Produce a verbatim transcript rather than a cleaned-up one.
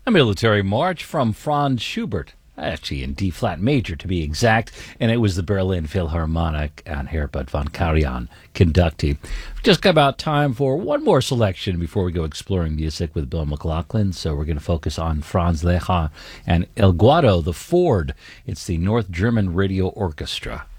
A military march from Franz Schubert, actually in D-flat major to be exact, and it was the Berlin Philharmonic and Herbert von Karajan conducting. Just got about time for one more selection before we go exploring music with Bill McLaughlin, so we're going to focus on Franz Lehár and El Guado, the Ford. It's the North German Radio Orchestra.